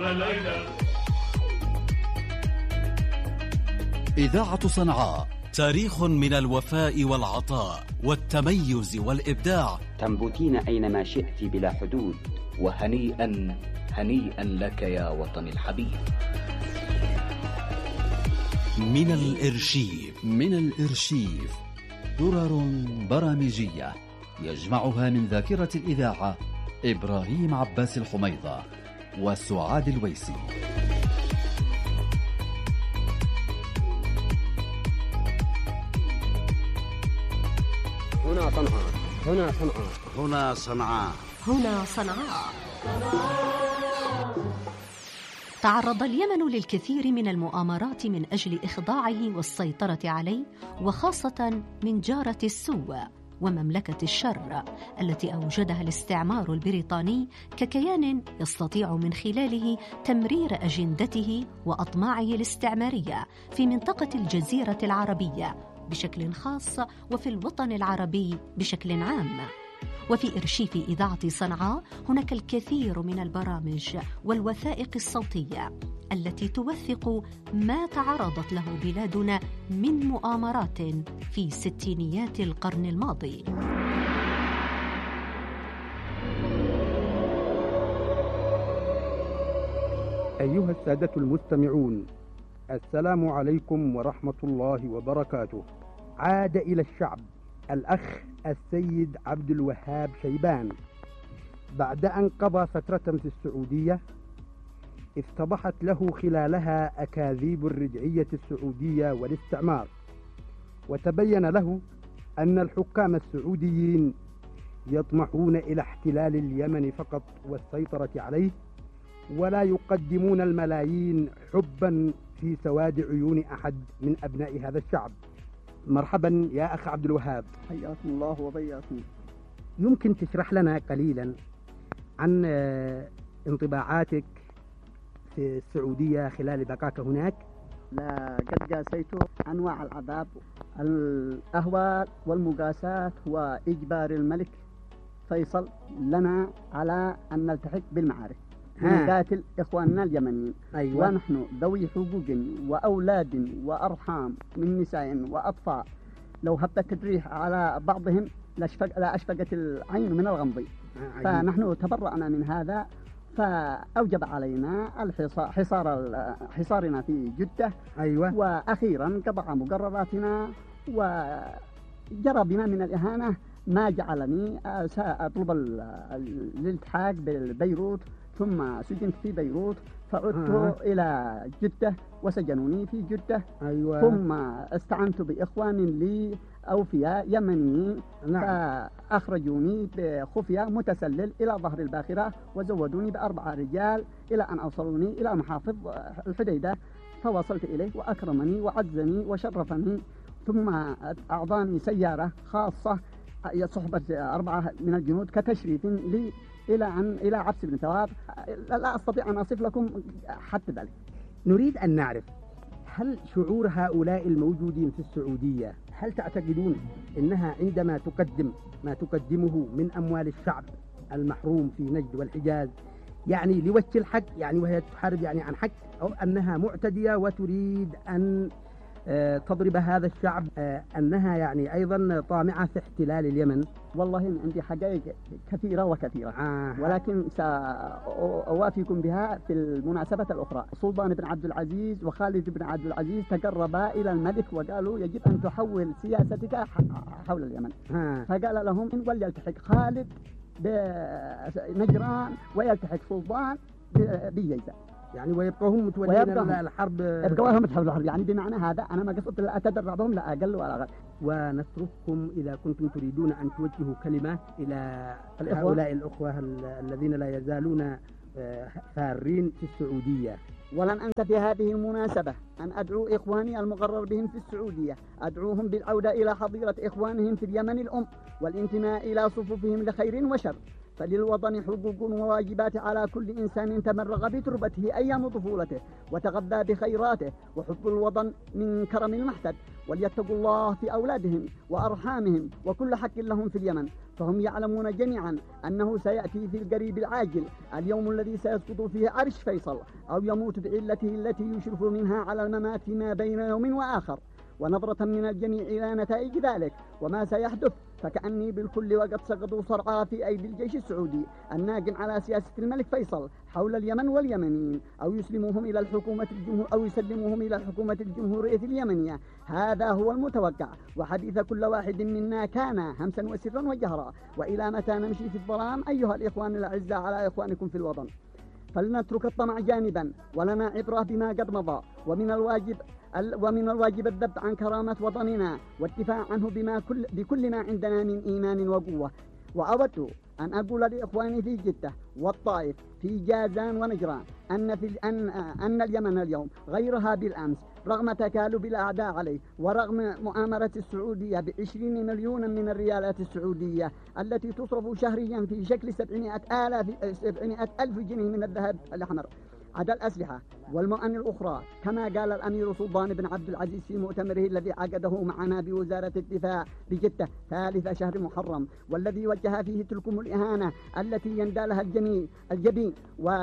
إذاعة صنعاء، تاريخ من الوفاء والعطاء والتميز والإبداع. تنبتين أينما شئت بلا حدود، وهنيئا هنيئا لك يا وطني الحبيب. من الإرشيف درر برامجية يجمعها من ذاكرة الإذاعة إبراهيم عباس الحميضة وسعاد الويسي. هنا صنعاء، هنا صنعاء، هنا صنعاء، هنا صنعاء. تعرض اليمن للكثير من المؤامرات من أجل إخضاعه والسيطرة عليه، وخاصة من جارة السوء ومملكة الشر التي أوجدها الاستعمار البريطاني ككيان يستطيع من خلاله تمرير أجندته وأطماعه الاستعمارية في منطقة الجزيرة العربية بشكل خاص وفي الوطن العربي بشكل عام. وفي إرشيف إذاعة صنعاء هناك الكثير من البرامج والوثائق الصوتية التي توثق ما تعرضت له بلادنا من مؤامرات في ستينيات القرن الماضي. أيها السادة المستمعون، السلام عليكم ورحمة الله وبركاته. عاد إلى الشعب الأخ السيد عبد الوهاب شيبان بعد أن قضى فترة في السعودية افتضحت له خلالها أكاذيب الرجعية السعودية والاستعمار، وتبين له أن الحكام السعوديين يطمحون إلى احتلال اليمن فقط والسيطرة عليه، ولا يقدمون الملايين حبا في سواد عيون أحد من أبناء هذا الشعب. مرحبا يا أخ عبد الوهاب، حياكم الله وبياكم. يمكن تشرح لنا قليلا عن انطباعاتك في السعودية خلال بقائك هناك؟ لا قد قاسيت أنواع العذاب، الأهوال والمقاسات وإجبار الملك فيصل لنا على أن نلتحق بالمعارك نقاتل إخواننا اليمنيين. أيوة. ونحن ذوي حقوق وأولاد وأرحام من نساء وأطفال، لو هبت الريح على بعضهم لا أشفقت العين من الغمض. فنحن تبرأنا من هذا، فأوجب علينا حصارنا في جدة. أيوة. وأخيرا قطع مقرراتنا وجرى بنا من الإهانة ما جعلني سأطلب الالتحاق ببيروت، ثم سجنت في بيروت فعدت إلى جدة وسجنوني في جدة. أيوة. ثم استعنت بإخوان لي أوفياء يمنيين. نعم. فأخرجوني بخفية متسلل إلى ظهر الباخرة وزودوني ب4 رجال إلى أن أوصلوني إلى محافظ الحديدة، فوصلت إليه وأكرمني وعزني وشرفني، ثم أعطاني سيارة خاصة صحبة 4 من الجنود كتشريف لي إلى عبس بن ثواب. لا أستطيع أن أصف لكم حتى ذلك. نريد أن نعرف، هل شعور هؤلاء الموجودين في السعودية، هل تعتقدون أنها عندما تقدم ما تقدمه من أموال الشعب المحروم في نجد والحجاز يعني لوجه الحق، يعني وهي تحارب يعني عن حق، أو أنها معتدية وتريد أن تضرب هذا الشعب، أنها يعني أيضا طامعة في احتلال اليمن؟ والله عندي حقائق كثيرة وكثيرة، ولكن سأوافيكم بها في المناسبة الأخرى. سلطان بن عبد العزيز وخالد بن عبد العزيز تقربا إلى الملك وقالوا يجب أن تحول سياستك حول اليمن. فقال لهم إن وليلتحق خالد بنجران ويلتحق سلطان بجيزة، يعني ويبقوا هم متولين الحرب، يبقوا هم متولين الحرب. يعني بمعنى هذا أنا ما قصدت لا أتدرع بهم لا أقل ولا أقل. ونترككم إذا كنتم تريدون أن توجهوا كلمة إلى هؤلاء الأخوة الذين لا يزالون فارين في السعودية. ولن أنسى في هذه المناسبة أن أدعو إخواني المقرر بهم في السعودية، أدعوهم بالعودة إلى حظيرة إخوانهم في اليمن الأم والانتماء إلى صفوفهم لخير وشر، فللوطن حقوق وواجبات على كل إنسان تمرغ بتربته أيام طفولته وتغذى بخيراته، وحب الوطن من كرم المحتد. وليتقوا الله في أولادهم وأرحامهم وكل حق لهم في اليمن، فهم يعلمون جميعا أنه سيأتي في القريب العاجل اليوم الذي سيسقط فيه عرش فيصل أو يموت بعلته التي يشرف منها على الممات ما بين يوم وآخر. ونظرة من الجميع إلى نتائج ذلك وما سيحدث، فكأني بالكل وقد سقطوا صرعى في أيدي الجيش السعودي الناقم على سياسة الملك فيصل حول اليمن واليمنيين، أو يسلموهم إلى الحكومة الجمهورية اليمنية. هذا هو المتوقع، وحديث كل واحد منا كان همسا وسرا وجهرا. وإلى متى نمشي في الظلام أيها الإخوان الأعزاء على إخوانكم في الوطن؟ فلنترك الطمع جانبا، ولنا عبرة بما قد مضى، ومن الواجب الذب عن كرامة وطننا والدفاع عنه بكل ما عندنا من إيمان وقوة. وأود أن أقول لإخواني في جدة والطائف في جازان ونجران أن اليمن اليوم غيرها بالأمس، رغم تكالب الأعداء عليه ورغم مؤامرة السعودية ب20 مليون من الريالات السعودية التي تصرف شهريا في شكل 700,000 جنيه من الذهب الأحمر، عدا الأسلحة والمؤن الأخرى، كما قال الأمير سلطان بن عبد العزيز في مؤتمره الذي عقده معنا بوزارة الدفاع بجدة ثالث شهر محرم، والذي وجه فيه تلكم الإهانة التي يندالها الجبين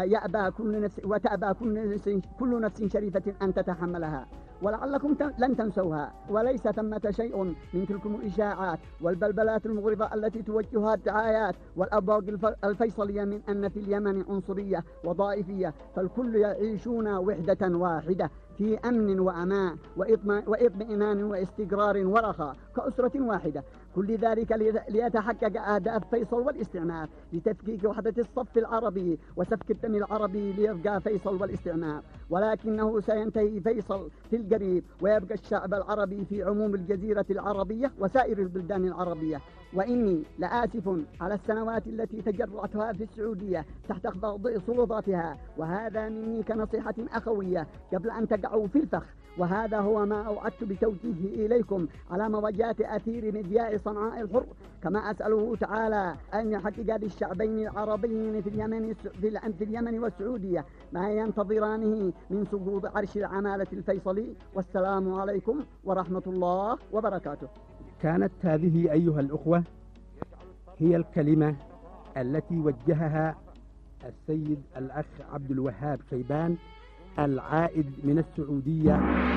وتأبى كل نفس شريفة أن تتحملها. ولعلكم لن تنسوها، وليس ثمة شيء من تلكم الإشاعات والبلبلات المغرضة التي توجهها الدعايات والأبواق الفيصلية من أن في اليمن عنصرية وطائفية، فالكل يعيشون وحدة واحدة في أمن وأمان وإطمئنان واستقرار ورخاء كأسرة واحدة. كل ذلك ليتحقق أهداف فيصل والاستعمار، لتفكيك وحدة الصف العربي وسفك الدم العربي ليبقى فيصل والاستعمار. ولكنه سينتهي فيصل في القريب، ويبقى الشعب العربي في عموم الجزيرة العربية وسائر البلدان العربية. وإني لآسف على السنوات التي تجرعتها في السعودية تحت ضوء سلطاتها، وهذا مني كنصيحة أخوية قبل أن تقعوا في الفخ. وهذا هو ما أوعدت بتوجيهه إليكم على مواجهة أثير مذياع صنعاء الحر، كما أسأله تعالى أن يحقق للشعبين العربيين في اليمن والسعودية ما ينتظرانه من سقوط عرش العمالة الفيصلي. والسلام عليكم ورحمة الله وبركاته. كانت هذه أيها الأخوة هي الكلمة التي وجهها السيد الأخ عبد الوهاب شيبان العائد من السعودية.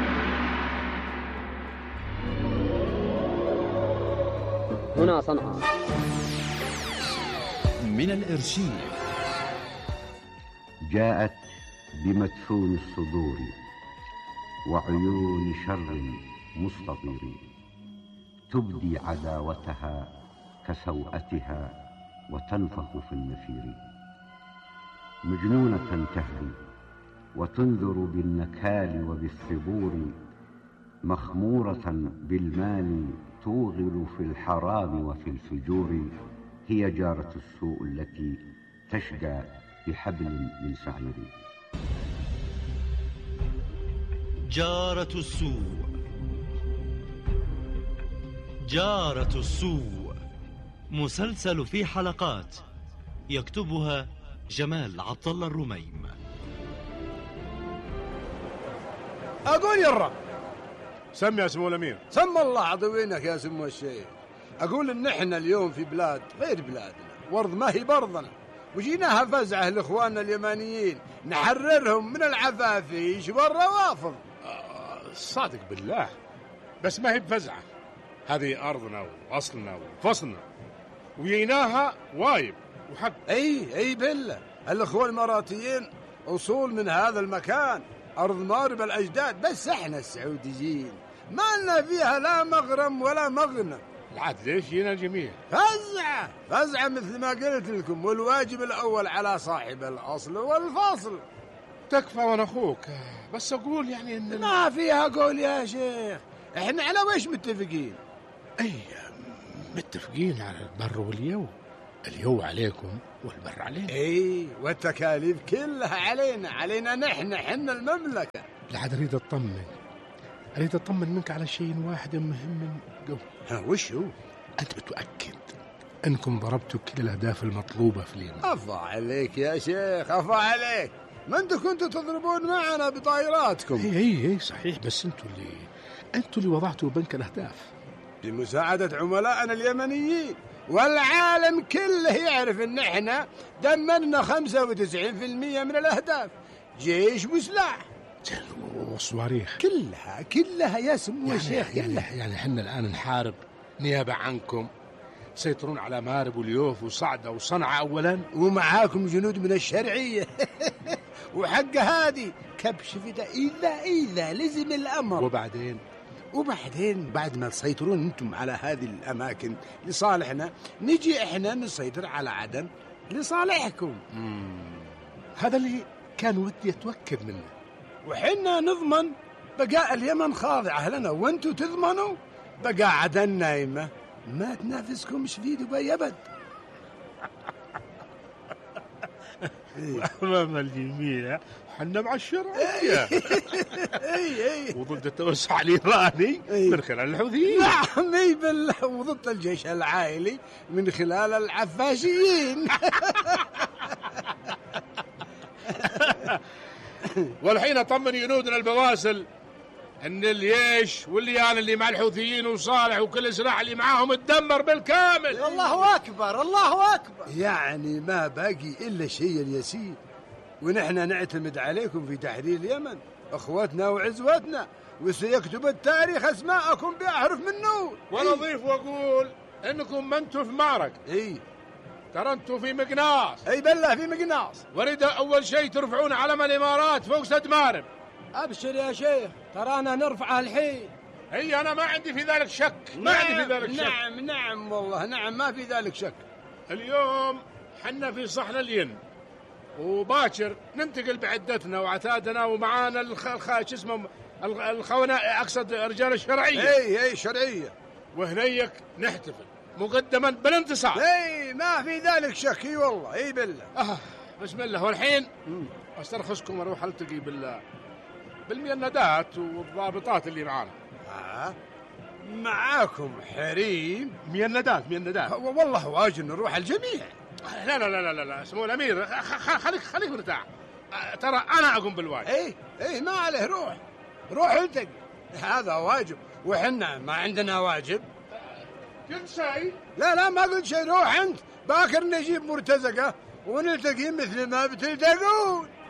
هنا صنعاء. من الإرشيف. جاءت بمدفون الصدور وعيون شر مستطير، تبدي عداوتها كسوءتها وتنفخ في النفير، مجنونة تهدي وتنذر بالنكال وبالثبور، مخمورة بالمال توغل في الحرام وفي الفجور، هي جارة السوء التي تشجى بحبل من سعير. جارة السوء. جارة السوء مسلسل في حلقات، يكتبها جمال عبد الله الرميم. أقول يا الرب. سم يا سمو الأمير. سم الله عضوينك يا سمو الشيخ. أقول إن إحنا اليوم في بلاد غير بلادنا، وارض ما هي برضنا، وجيناها فزعة لإخواننا اليمانيين نحررهم من العفافيش والروافض. صادق بالله، بس ما هي بفزعة، هذه أرضنا وأصلنا وفصلنا، وجيناها وايب وحق. أي بالله، الأخوة الإماراتيين أصول من هذا المكان، أرض مارب الأجداد، بس إحنا السعوديين ما لنا فيها لا مغرم ولا مغنم. العاد ليش جينا الجميع؟ فزعة مثل ما قلت لكم، والواجب الأول على صاحب الأصل والفصل. تكفى وانا أخوك، بس أقول يعني إن ما فيها قول يا شيخ. إحنا على وش متفقين؟ أي متفقين على البر واليو، اليو عليكم والبر علينا. اي والتكاليف كلها علينا نحن المملكة. العاد أريد أطمن منك على شيء واحد مهم قوي. وش هو؟ أنت متأكد أنكم ضربتوا كل الأهداف المطلوبة في اليمن. أفا عليك يا شيخ، أفا عليك، ما أنتوا كنتوا تضربون معنا بطائراتكم. إيه صحيح، بس أنتوا اللي وضعتوا بنك الأهداف بمساعدة عملائنا اليمنيين، والعالم كله يعرف أن احنا دمرنا 95% من الأهداف، جيش وسلاح وصواريخ كلها يا سمو الشيخ. يعني احنا الآن نحارب نيابة عنكم، سيطرون على مارب واليوف وصعدة وصنعاء أولا، ومعاكم جنود من الشرعية وحق هادي كبش فدا إذا لزم الأمر. وبعدين بعد ما تسيطرون أنتم على هذه الأماكن لصالحنا، نجي إحنا نسيطر على عدن لصالحكم. هذا اللي كان ودي أتوكد منه، وحنا نضمن بقاء اليمن خاضعة لنا، وانتم تضمنوا بقاء عدن نايمة ما تنافسكمش في دبي أبد. أمام الجميع حنا مع الشرعية وضد التوسع الإيراني من خلال الحوثيين. نعم اي بالله، وضد الجيش العائلي من خلال العفاشيين. والحين أطمن جنودنا البواسل أن الجيش والليان اللي مع الحوثيين وصالح وكل السلاح اللي معاهم اتدمر بالكامل. الله أكبر الله أكبر. يعني ما باقي إلا الشيء اليسير، ونحن نعتمد عليكم في تحرير اليمن، أخوتنا وعزوتنا، وسيكتب التاريخ أسماءكم بأحرف من نور. ونضيف وأقول إنكم ما أنتوا في معركة، ترى أنتوا في مقناص. أي بالله في مقناص. وريد أول شيء ترفعون علم الإمارات فوق سد مارب. أبشر يا شيخ، ترانا نرفعه الحين. هي أنا ما عندي في ذلك شك. نعم والله نعم، ما في ذلك شك. اليوم حنا في صحن الين، وباكر ننتقل بعدتنا وعتادنا ومعانا الخونة، أقصد رجال الشرعية. اي شرعية، وهنيك نحتفل مقدما بالانتصار. ما في ذلك شك. اي والله اي بالله. بسم الله. والحين استرخصكم اروح التقي بالميندات والضابطات اللي معانا. معاكم حريم ميندات والله واجب نروح الجميع. لا سمو الأمير، خليك مرتاح، ترى أنا أقوم بالواجب. ايه ما عليه، روح التقي، هذا واجب، وحنا ما عندنا واجب. قلت شيء؟ لا ما قلت شيء، روح أنت، باكر نجيب مرتزقة ونلتقي مثل ما بتلتقون.